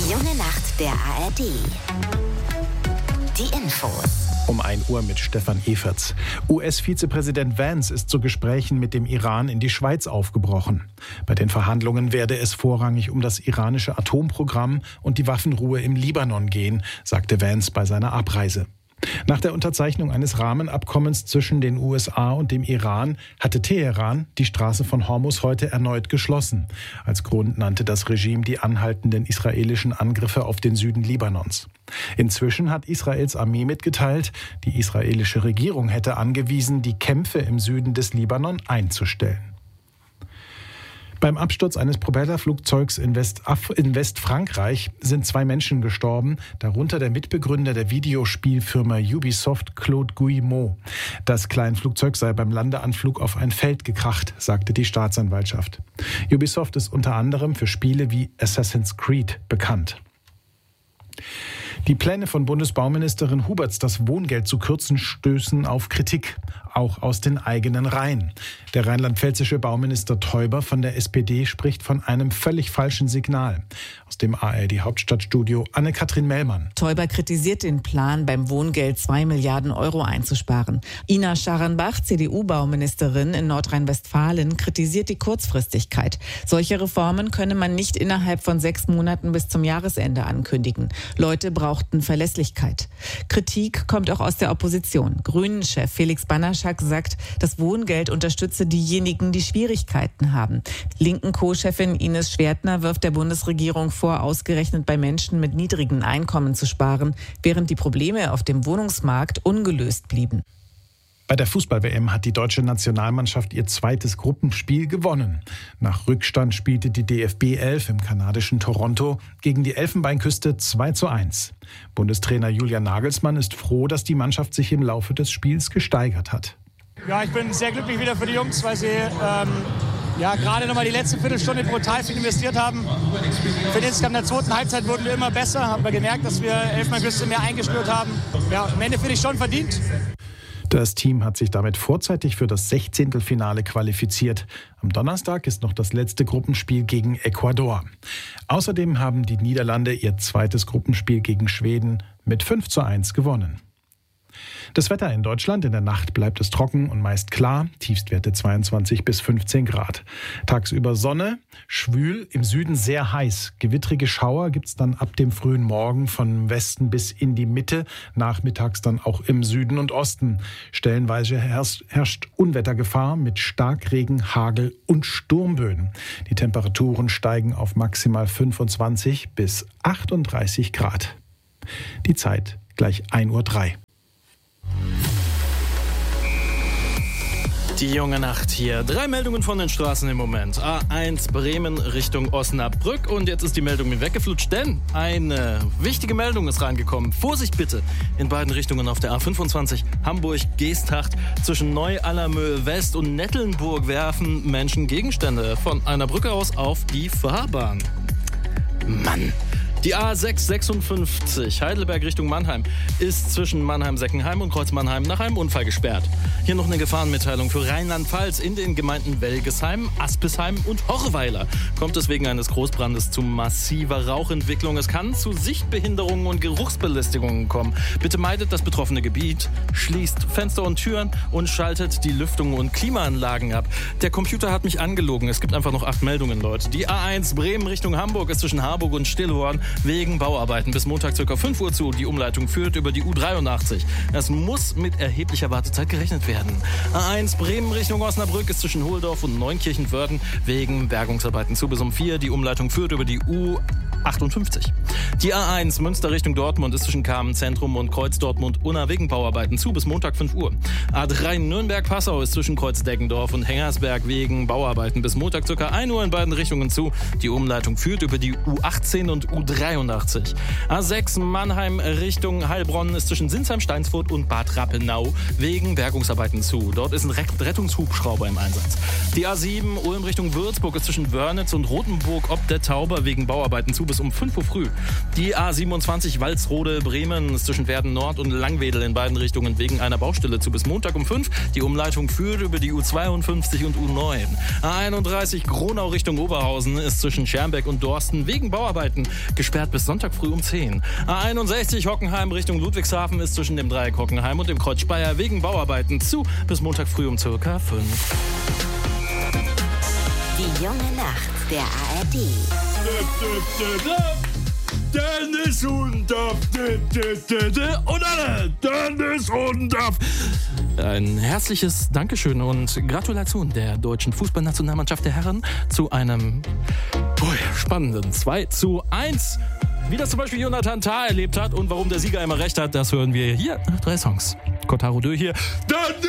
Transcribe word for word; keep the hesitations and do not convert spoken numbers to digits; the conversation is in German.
Junge Nacht der A R D. Die Infos. Um ein Uhr mit Stefan Everts. U S-Vizepräsident Vance ist zu Gesprächen mit dem Iran in die Schweiz aufgebrochen. Bei den Verhandlungen werde es vorrangig um das iranische Atomprogramm und die Waffenruhe im Libanon gehen, sagte Vance bei seiner Abreise. Nach der Unterzeichnung eines Rahmenabkommens zwischen den U S A und dem Iran hatte Teheran die Straße von Hormuz heute erneut geschlossen. Als Grund nannte das Regime die anhaltenden israelischen Angriffe auf den Süden Libanons. Inzwischen hat Israels Armee mitgeteilt, die israelische Regierung hätte angewiesen, die Kämpfe im Süden des Libanon einzustellen. Beim Absturz eines Propellerflugzeugs in, Westaf- in Westfrankreich sind zwei Menschen gestorben, darunter der Mitbegründer der Videospielfirma Ubisoft, Claude Guillemot. Das Kleinflugzeug sei beim Landeanflug auf ein Feld gekracht, sagte die Staatsanwaltschaft. Ubisoft ist unter anderem für Spiele wie Assassin's Creed bekannt. Die Pläne von Bundesbauministerin Huberts, das Wohngeld zu kürzen, stößen auf Kritik, auch aus den eigenen Reihen. Der rheinland-pfälzische Bauminister Teuber von der S P D spricht von einem völlig falschen Signal. Aus dem A R D-Hauptstadtstudio Anne-Kathrin Mellmann. Teuber kritisiert den Plan, beim Wohngeld zwei Milliarden Euro einzusparen. Ina Scharenbach, C D U-Bauministerin in Nordrhein-Westfalen, kritisiert die Kurzfristigkeit. Solche Reformen könne man nicht innerhalb von sechs Monaten bis zum Jahresende ankündigen. Leute brauchten Verlässlichkeit. Kritik kommt auch aus der Opposition. Grünen-Chef Felix Banaschak sagt, das Wohngeld unterstütze diejenigen, die Schwierigkeiten haben. Linken-Co-Chefin Ines Schwertner wirft der Bundesregierung vor, ausgerechnet bei Menschen mit niedrigen Einkommen zu sparen, während die Probleme auf dem Wohnungsmarkt ungelöst blieben. Bei der Fußball-W M hat die deutsche Nationalmannschaft ihr zweites Gruppenspiel gewonnen. Nach Rückstand spielte die D F B elf im kanadischen Toronto gegen die Elfenbeinküste zwei zu eins. Bundestrainer Julian Nagelsmann ist froh, dass die Mannschaft sich im Laufe des Spiels gesteigert hat. Ja, ich bin sehr glücklich wieder für die Jungs, weil sie ähm, ja, gerade nochmal die letzte Viertelstunde brutal viel investiert haben. Für insgesamt in der zweiten Halbzeit wurden wir immer besser, haben wir gemerkt, dass wir Elfenbeinküste mehr eingespürt haben. Ja, am Ende finde ich schon verdient. Das Team hat sich damit vorzeitig für das Sechzehntelfinale qualifiziert. Am Donnerstag ist noch das letzte Gruppenspiel gegen Ecuador. Außerdem haben die Niederlande ihr zweites Gruppenspiel gegen Schweden mit fünf zu eins gewonnen. Das Wetter in Deutschland: in der Nacht bleibt es trocken und meist klar, Tiefstwerte zweiundzwanzig bis fünfzehn Grad. Tagsüber Sonne, schwül, im Süden sehr heiß. Gewittrige Schauer gibt es dann ab dem frühen Morgen von Westen bis in die Mitte, nachmittags dann auch im Süden und Osten. Stellenweise herrscht, herrscht Unwettergefahr mit Starkregen, Hagel und Sturmböen. Die Temperaturen steigen auf maximal fünfundzwanzig bis achtunddreißig Grad. Die Zeit gleich ein Uhr drei. Die junge Nacht hier. Drei Meldungen von den Straßen im Moment. A eins Bremen Richtung Osnabrück. Und jetzt ist die Meldung mit weggeflutscht, denn eine wichtige Meldung ist reingekommen. Vorsicht bitte in beiden Richtungen auf der A fünfundzwanzig Hamburg-Geesthacht. Zwischen Neu-Allermöhl West und Nettelnburg werfen Menschen Gegenstände von einer Brücke aus auf die Fahrbahn. Mann. Die A sechs sechsundfünfzig Heidelberg Richtung Mannheim ist zwischen Mannheim-Seckenheim und Kreuz Mannheim nach einem Unfall gesperrt. Hier noch eine Gefahrenmitteilung für Rheinland-Pfalz. In den Gemeinden Welgesheim, Aspisheim und Horweiler kommt es wegen eines Großbrandes zu massiver Rauchentwicklung. Es kann zu Sichtbehinderungen und Geruchsbelästigungen kommen. Bitte meidet das betroffene Gebiet, schließt Fenster und Türen und schaltet die Lüftung und Klimaanlagen ab. Der Computer hat mich angelogen. Es gibt einfach noch acht Meldungen, Leute. Die A eins Bremen Richtung Hamburg ist zwischen Harburg und Stillhorn wegen Bauarbeiten bis Montag ca. fünf Uhr zu. Die Umleitung führt über die U dreiundachtzig. Es muss mit erheblicher Wartezeit gerechnet werden. A eins Bremen Richtung Osnabrück ist zwischen Hohldorf und Neunkirchen-Wörden wegen Bergungsarbeiten zu bis um vier. Die Umleitung führt über die U achtundfünfzig. Die A eins Münster Richtung Dortmund ist zwischen Kamen-Zentrum und Kreuz-Dortmund-Unna wegen Bauarbeiten zu bis Montag fünf Uhr. A drei Nürnberg-Passau ist zwischen Kreuz-Deggendorf und Hengersberg wegen Bauarbeiten bis Montag ca. ein Uhr in beiden Richtungen zu. Die Umleitung führt über die U achtzehn und U dreiundachtzig. A sechs Mannheim Richtung Heilbronn ist zwischen Sinsheim, Steinsfurt und Bad Rappenau wegen Bergungsarbeiten zu. Dort ist ein Rettungshubschrauber im Einsatz. Die A sieben Ulm Richtung Würzburg ist zwischen Wörnitz und Rothenburg ob der Tauber wegen Bauarbeiten zu bis um fünf Uhr früh. Die A siebenundzwanzig Walsrode-Bremen ist zwischen Werden Nord und Langwedel in beiden Richtungen wegen einer Baustelle zu bis Montag um fünf. Die Umleitung führt über die U zweiundfünfzig und U neun. A einunddreißig Gronau Richtung Oberhausen ist zwischen Schermbeck und Dorsten wegen Bauarbeiten gesperrt bis Sonntag früh um zehn. A einundsechzig Hockenheim Richtung Ludwigshafen ist zwischen dem Dreieck Hockenheim und dem Kreuz Speyer wegen Bauarbeiten zu bis Montag früh um circa fünf. Die junge Nacht der A R D. Dennis Hundorf und alle Dennis Hundorf. Ein herzliches Dankeschön und Gratulation der deutschen Fußballnationalmannschaft der Herren zu einem ui, spannenden zwei zu eins. Wie das zum Beispiel Jonathan Tah erlebt hat und warum der Sieger immer recht hat, das hören wir hier nach drei Songs. Kotaro Dö hier. Dennis